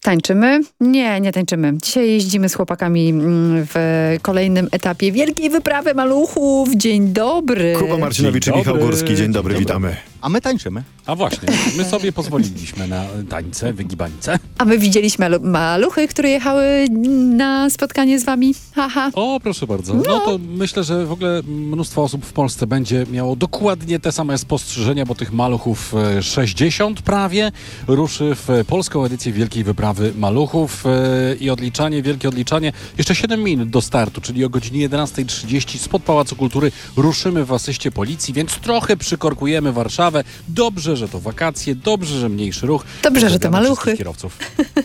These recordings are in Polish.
Tańczymy? Nie tańczymy. Dzisiaj jeździmy z chłopakami w kolejnym etapie Wielkiej Wyprawy Maluchów. Dzień dobry. Kuba Marcinowicz i Michał Górski. Dzień dobry, witamy. A my tańczymy. A właśnie, my sobie pozwoliliśmy na tańce, wygibańce. A my widzieliśmy maluchy, które jechały na spotkanie z wami. Haha. O, proszę bardzo. No to myślę, że w ogóle mnóstwo osób w Polsce będzie miało dokładnie te same spostrzeżenia, bo tych maluchów 60 prawie ruszy w polską edycję Wielkiej Wyprawy Maluchów i wielkie odliczanie. Jeszcze 7 minut do startu, czyli o godzinie 11:30 spod Pałacu Kultury ruszymy w asyście policji, więc trochę przykorkujemy Warszawę. Dobrze, że to wakacje, dobrze, że mniejszy ruch. Dobrze, że to maluchy. Kierowców.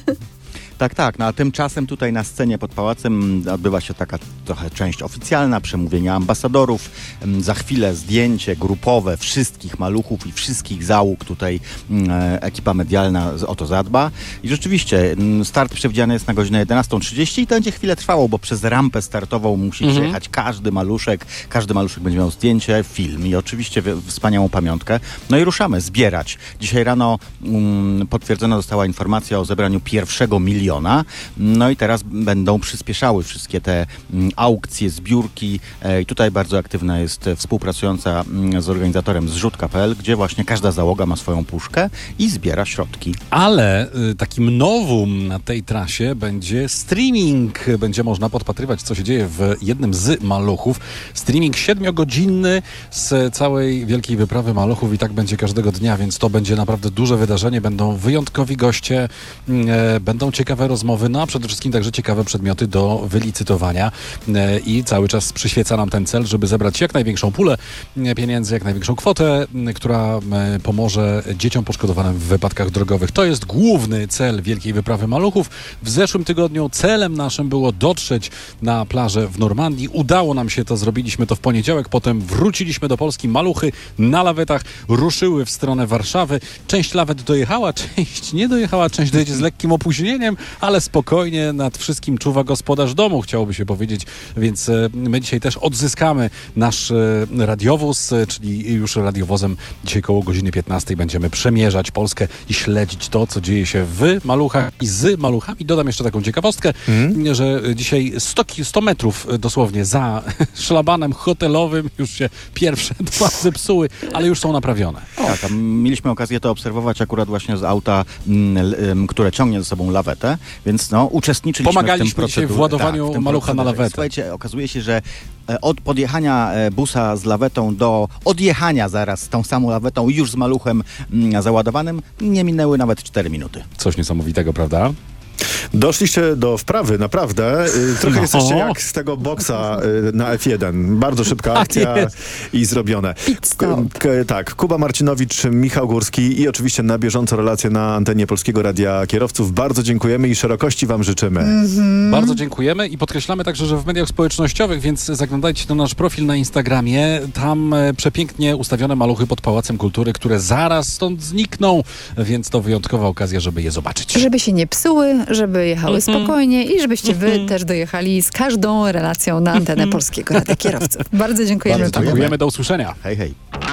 Tak. No a tymczasem tutaj na scenie pod pałacem odbywa się taka trochę część oficjalna, przemówienia ambasadorów. Za chwilę zdjęcie grupowe wszystkich maluchów i wszystkich załóg. Tutaj ekipa medialna o to zadba. I rzeczywiście start przewidziany jest na godzinę 11:30 i to będzie chwilę trwało, bo przez rampę startową musi przejechać każdy maluszek. Każdy maluszek będzie miał zdjęcie, film i oczywiście wspaniałą pamiątkę. No i ruszamy zbierać. Dzisiaj rano potwierdzona została informacja o zebraniu pierwszego miliona. No i teraz będą przyspieszały wszystkie te aukcje, zbiórki. I tutaj bardzo aktywna jest współpracująca z organizatorem zrzutka.pl, gdzie właśnie każda załoga ma swoją puszkę i zbiera środki. Ale takim nowum na tej trasie będzie streaming. Będzie można podpatrywać, co się dzieje w jednym z maluchów. Streaming 7-godzinny z całej Wielkiej Wyprawy Maluchów i tak będzie każdego dnia, więc to będzie naprawdę duże wydarzenie. Będą wyjątkowi goście, będą ciekawe rozmowy, no a przede wszystkim także ciekawe przedmioty do wylicytowania i cały czas przyświeca nam ten cel, żeby zebrać jak największą pulę pieniędzy, jak największą kwotę, która pomoże dzieciom poszkodowanym w wypadkach drogowych. To jest główny cel Wielkiej Wyprawy Maluchów. W zeszłym tygodniu celem naszym było dotrzeć na plażę w Normandii. Udało nam się to, zrobiliśmy to w poniedziałek, potem wróciliśmy do Polski. Maluchy na lawetach ruszyły w stronę Warszawy. Część lawet dojechała, część nie dojechała, część dojedzie z lekkim opóźnieniem, ale spokojnie nad wszystkim czuwa gospodarz domu, chciałoby się powiedzieć, więc my dzisiaj też odzyskamy nasz radiowóz, czyli już radiowozem dzisiaj koło godziny 15 będziemy przemierzać Polskę i śledzić to, co dzieje się w maluchach i z maluchami. Dodam jeszcze taką ciekawostkę, że dzisiaj 100 metrów dosłownie za szlabanem hotelowym już się pierwsze dwa zepsuły, ale już są naprawione. Tak, a mieliśmy okazję to obserwować akurat właśnie z auta, które ciągnie ze sobą lawetę, więc uczestniczyliśmy Pomagaliśmy w tym dzisiaj w ładowaniu malucha na lawetę. Słuchajcie, okazuje się, że od podjechania busa z lawetą do odjechania zaraz z tą samą lawetą już z maluchem załadowanym nie minęły nawet 4 minuty. Coś niesamowitego, prawda? Doszliście do wprawy, naprawdę. Trochę jesteście jak z tego boksa na F1. Bardzo szybka akcja i zrobione. Tak, Kuba Marcinowicz, Michał Górski i oczywiście na bieżąco relacje na antenie Polskiego Radia Kierowców. Bardzo dziękujemy i szerokości wam życzymy. Bardzo dziękujemy i podkreślamy także, że w mediach społecznościowych, więc zaglądajcie na nasz profil na Instagramie. Tam przepięknie ustawione maluchy pod Pałacem Kultury, które zaraz stąd znikną, więc to wyjątkowa okazja, żeby je zobaczyć. Żeby się nie psuły, żeby jechały spokojnie i żebyście wy też dojechali z każdą relacją na antenę Polskiego Radia Kierowców. Bardzo dziękujemy. Bardzo Dziękujemy, do usłyszenia. Hej.